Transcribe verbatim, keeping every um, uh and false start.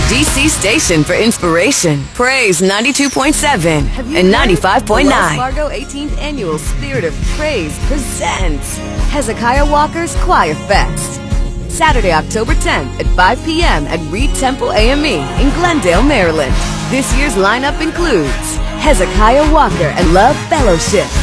D C station for inspiration. Praise ninety-two point seven and ninety-five point nine. Wells Fargo eighteenth Annual Spirit of Praise presents Hezekiah Walker's Choir Fest. Saturday, October tenth at five p m at Reed Temple A M E in Glendale, Maryland. This year's lineup includes Hezekiah Walker and Love Fellowship,